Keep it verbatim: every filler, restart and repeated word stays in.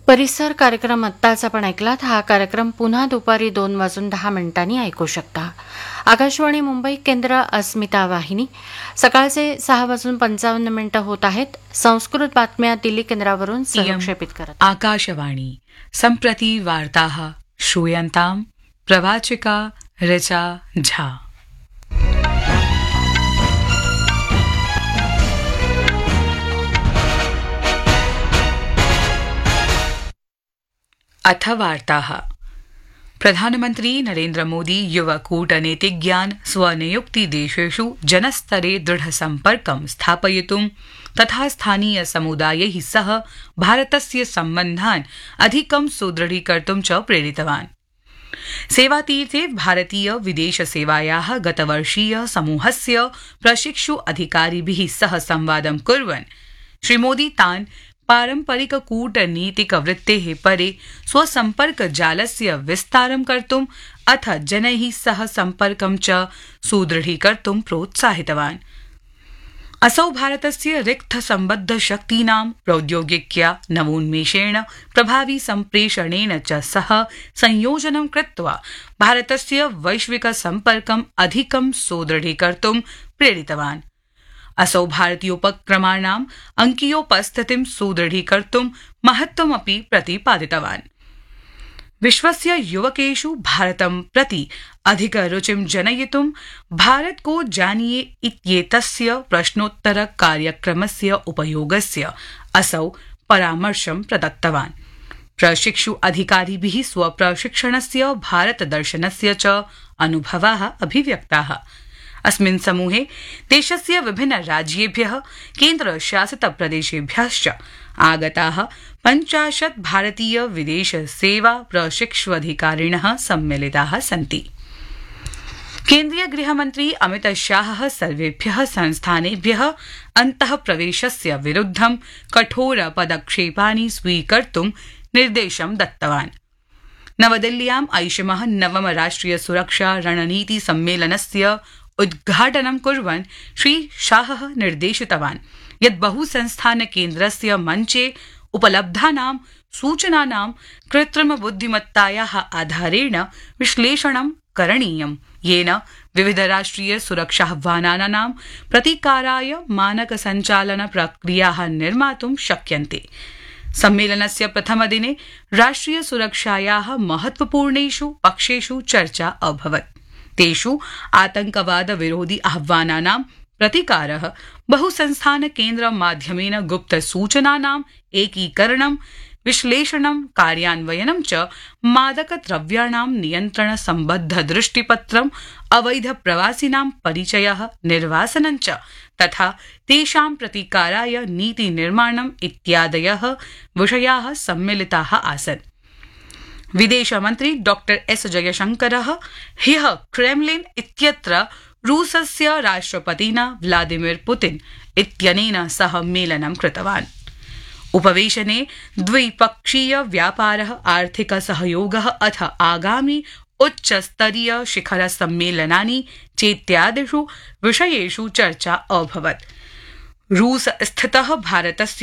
परिसर कार्यक्रम आत्ताच आपण ऐकलात. हा कार्यक्रम पुन्हा दुपारी दोन वाजून दहा मिनिटांनी ऐकू शकता. आकाशवाणी मुंबई केंद्र, अस्मिता वाहिनी. सकाळचे सहा वाजून पंचावन्न मिनिटं होत आहेत. संस्कृत बातम्या दिल्ली केंद्रावरून संक्षेपित करत. आकाशवाणी सम्प्रति वार्ताः श्रूयन्ताम् प्रवाचिका ऋचा झा. अथ वार्ताः. प्रधानमन्त्री नरेन्द्र मोदी युवकूटनीतिज्ञान् स्वनियुक्तिदेशेषु जनस्तरे दृढसम्पर्कं स्थापयितुं तथा स्थानीयसमुदायैः सह भारतस्य सम्बन्धान् अधिकं सुदृढीकर्तुं च प्रेरितवान्. सेवातीर्थे भारतीय विदेशसेवायाः गतवर्षीय समूहस्य प्रशिक्षु अधिकारिभिः सह संवादं कुर्वन् श्रीमोदी तान् पारम्परिक कूटनीतिकवृत्तेः परे स्वसम्पर्कजालस्य विस्तारं कर्तुम् अथ जनैः सह सम्पर्कं च सुदृढीकर्तुं प्रोत्साहितवान्. असौ भारतस्य रिक्थसम्बद्धशक्तीनां प्रौद्योगिक्या नवोन्मेषेण प्रभावी सम्प्रेषणेन च सह संयोजनं कृत्वा भारतस्य वैश्विकसम्पर्कम् अधिकं सुदृढीकर्तुं प्रेरितवान्. असौ भारतीयोपक्रमाणाम् अंकीयोपस्थितिं सुदृढीकर्तुं महत्त्वमपि प्रतिपादितवान्. विश्वस्य युवकेषु भारतं प्रति अधिकरुचिं जनयितुं भारत को जानिए इत्येतस्य प्रश्नोत्तरकार्यक्रमस्य उपयोगस्य असौ परामर्शं प्रदत्तवान्. प्रशिक्षु अधिकारिभिः स्वप्रशिक्षणस्य भारतदर्शनस्य च अनुभवाः अभिव्यक्ताः. अस्मिन् समूहे देशस्य विभिन्न राज्येभ्यः केन्द्रशासितप्रदेशेभ्यश्च आगताः पञ्चाशत् भारतीय विदेश सेवा प्रशिक्षुअधिकारिणः सम्मिलिताः सन्ति. केन्द्रीय गृहमन्त्री अमित शाहः सर्वेभ्यः संस्थानेभ्यः अन्तः प्रवेशस्य विरुद्धं कठोर पदक्षेपानि स्वीकर्तुं निर्देशं दत्तवान्. नवदिल्ल्याम् ऐषमः नवम राष्ट्रिय सुरक्षा रणनीति सम्मेलनस्य उद्घाटनं कुर्वन् श्री शाहः निर्देशितवान् यत् बहुसंस्थानकेन्द्रस्य मञ्चे उपलब्धानां सूचनानां कृत्रिमबुद्धिमत्तायाः आधारेण विश्लेषणं करणीयं, येन विविधराष्ट्रिय सुरक्षाह्वानानां प्रतीकाराय मानकसञ्चालनप्रक्रियाः निर्मातुं शक्यन्ते. सम्मेलनस्य प्रथमदिने राष्ट्रिय सुरक्षायाः महत्वपूर्णेषु पक्षेषु चर्चा अभवत्. तेषु आतंकवाद विरोधी आह्वानानां प्रतिकारः, बहुसंस्थानकेन्द्रमाध्यमेन गुप्तसूचनानाम् एकीकरणं, विश्लेषणं, कार्यान्वयनं च, मादकद्रव्याणां नियन्त्रणसम्बद्धदृष्टिपत्रम्, अवैधप्रवासिनां परिचयः, निर्वासनं च, तथा तेषां प्रतिकाराय नीतिनिर्माणम् इत्यादयः विषयाः सम्मिलिताः आसन्. विदेशमन्त्री डॉक्टर एस जयशंकरः ह्यः क्रेमलिन इत्यत्र रूसस्य राष्ट्रपतिना व्लादिमीर पुतिन इत्यनेन सह मेलनं कृतवान्. उपवेशने द्विपक्षीय व्यापारः, आर्थिक सहयोगः अथ आगामी उच्चस्तरीय शिखर सम्मेलनानि चेत्यादिषु विषयेषु चर्चा अभवत्. रूस स्थितः भारतस्य